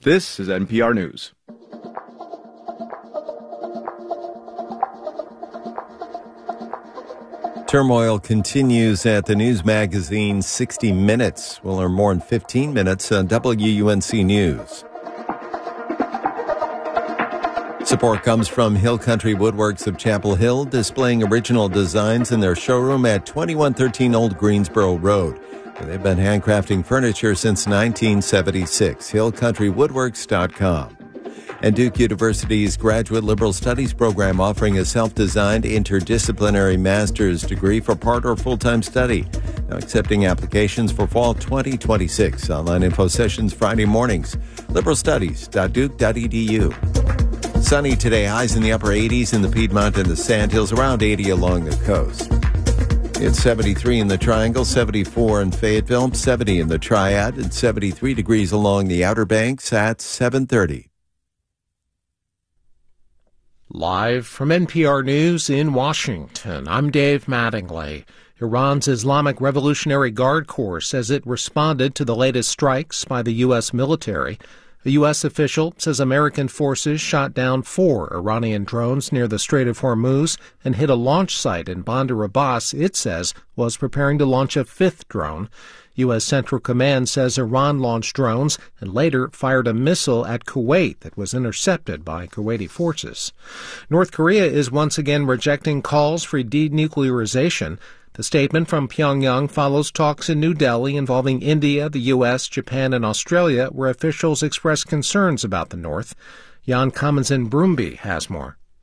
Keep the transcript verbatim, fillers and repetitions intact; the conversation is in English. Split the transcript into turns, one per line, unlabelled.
This is N P R News.
Turmoil continues at the news magazine sixty minutes. We'll learn more in fifteen minutes on W U N C News. Support comes from Hill Country Woodworks of Chapel Hill, displaying original designs in their showroom at twenty-one thirteen Old Greensboro Road. They've been handcrafting furniture since nineteen seventy-six. hill country woodworks dot com. And Duke University's Graduate Liberal Studies program offering a self-designed interdisciplinary master's degree for part or full-time study. Now accepting applications for fall twenty twenty-six. Online info sessions Friday mornings. liberal studies dot duke dot e d u. Sunny today, highs in the upper eighties in the Piedmont and the Sandhills, around eighty along the coast. It's seventy-three in the Triangle, seventy-four in Fayetteville, seventy in the Triad, and seventy-three degrees along the Outer Banks at seven thirty.
Live from N P R News in Washington, I'm Dave Mattingly. Iran's Islamic Revolutionary Guard Corps says it responded to the latest strikes by the U S military. A U S official says American forces shot down four Iranian drones near the Strait of Hormuz and hit a launch site in Bandar Abbas it says was preparing to launch a fifth drone. U S Central Command says Iran launched drones and later fired a missile at Kuwait that was intercepted by Kuwaiti forces. North Korea is once again rejecting calls for denuclearization. The statement from Pyongyang follows talks in New Delhi involving India, the U S, Japan, and Australia, where officials expressed concerns about the North. Jan Kamens in Brumby has more.